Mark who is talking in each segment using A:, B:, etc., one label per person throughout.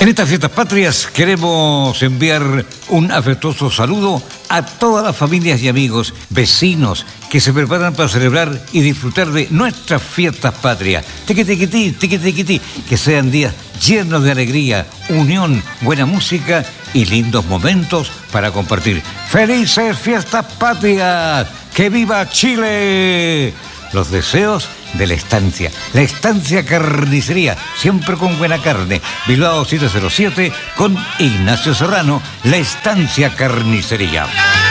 A: En estas fiestas patrias queremos enviar un afectuoso saludo a todas las familias y amigos, vecinos que se preparan para celebrar y disfrutar de nuestras fiestas patrias. Tiquitiquití, tiquitiquití, que sean días llenos de alegría, unión, buena música y lindos momentos para compartir. ¡Felices fiestas patrias! ¡Que viva Chile! Los deseos de la Estancia Carnicería, siempre con buena carne. Bilbao 707 con Ignacio Serrano, La Estancia Carnicería.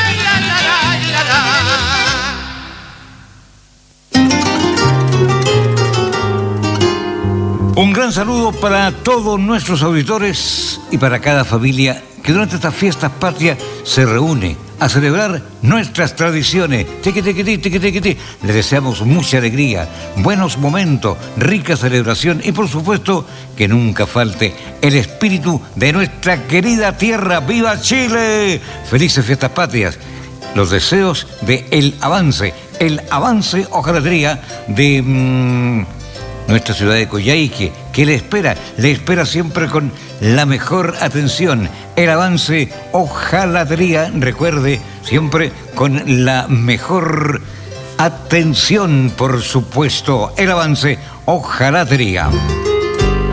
A: Un gran saludo para todos nuestros auditores y para cada familia que durante estas fiestas patrias se reúne a celebrar nuestras tradiciones. Tiquitiquití, tiquitiquití. Les deseamos mucha alegría, buenos momentos, rica celebración y por supuesto que nunca falte el espíritu de nuestra querida tierra. ¡Viva Chile! Felices fiestas patrias. Los deseos de el avance hojalatería de nuestra ciudad de Coyhaique, que le espera siempre con la mejor atención. El avance hojalatería, recuerde, siempre con la mejor atención, por supuesto. El avance hojalatería.